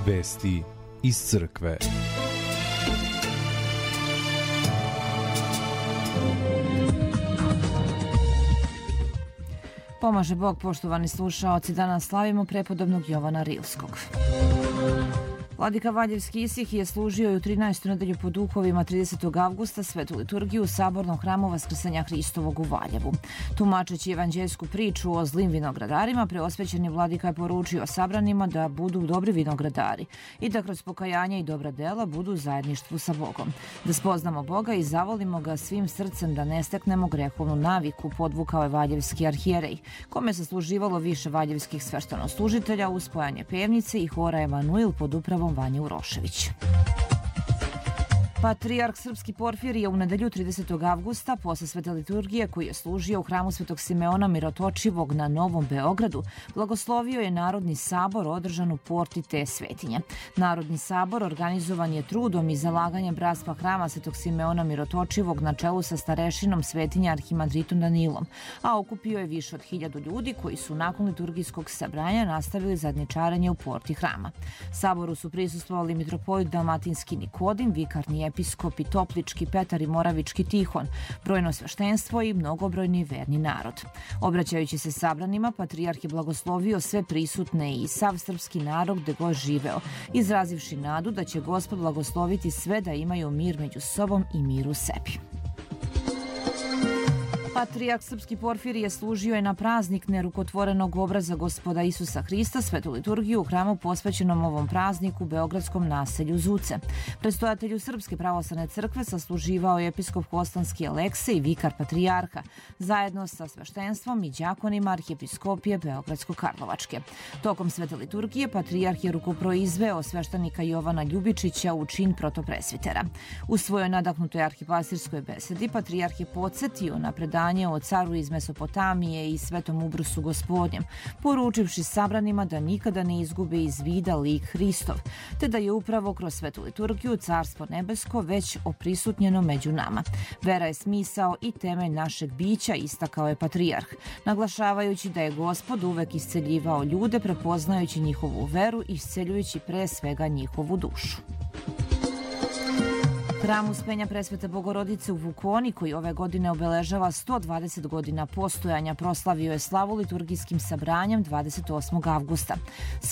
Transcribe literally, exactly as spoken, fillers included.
Vesti iz crkve. Pomaže Bog, poštovani slušaoci, danas slavimo prepodobnog Jovana Rilskog. Vladika Valjevski Isihije služio je u trinaestu nedelju po duhovima tridesetog avgusta svetu liturgiju u Sabornom hramu Vaskrsenja Hristovog u Valjevu. Tumačeći evanđeljsku priču o zlim vinogradarima, preosvećeni vladika je poručio sabranima da budu dobri vinogradari i da kroz pokajanje i dobra dela budu u zajedništvu sa Bogom. Da spoznamo Boga i zavolimo ga svim srcem, da ne steknemo grehovnu naviku, podvukao je valjevski arhijerej, kome se služivalo više valjevskih sveštenostužitelja uz spojanje pevnice i hora Emanuil pod upravom Vanje Urošević. Patrijarh srpski Porfirije u nedelju tridesetog avgusta posle svete liturgije, koji je služio u hramu Svetog Simeona Mirotočivog na Novom Beogradu, blagoslovio je Narodni sabor održan u porti te svetinje. Narodni sabor organizovan je trudom i zalaganjem bratstva hrama Svetog Simeona Mirotočivog na čelu sa starešinom svetinje arhimandritom Danilom, a okupio je više od hiljadu ljudi koji su nakon liturgijskog sabranja nastavili zadnječarenje u porti hrama. Saboru su prisustvovali mitropolit Dalmatinski Nikodim, vikarni episkopi Toplički Petar i Moravički Tihon, brojno sveštenstvo i mnogobrojni verni narod. Obraćajući se sabranima, patrijarh je blagoslovio sve prisutne i sav srpski narod gde god živeo, izrazivši nadu da će Gospod blagosloviti sve da imaju mir među sobom i mir u sebi. Patrijarh srpski Porfirije služio je na praznik nerukotvorenog obraza Gospoda Isusa Hrista, svetu liturgiju u hramu posvećenom ovom prazniku u beogradskom naselju Zuce. Predstojatelju Srpske pravoslavne crkve sasluživao je episkop Kostanski Aleksej, vikar patrijarha, zajedno sa sveštenstvom i đakonima arhijepiskopije Beogradsko-Karlovačke. Tokom svete liturgije patrijarh je rukoproizveo sveštenika Jovana Ljubičića u čin protopresvitera. U svojoj nadahnutoj arhipastirskoj besedi patrijarh je podsjetio na predanje o caru iz Mesopotamije i svetom ubrusu Gospodnjem, poručivši sabranima da nikada ne izgube iz vida lik Hristov, te da je upravo kroz svetu liturgiju Carstvo nebesko već oprisutnjeno među nama. Vera je smisao i temelj našeg bića, istakao je patrijarh, naglašavajući da je Gospod uvek isceljivao ljude, prepoznajući njihovu veru i isceljujući pre svega njihovu dušu. Hram Uspenja Presvete Bogorodice u Vukoni, koji ove godine obeležava sto dvadeset godina postojanja, proslavio je slavu liturgijskim sabranjem dvadeset osmog avgusta.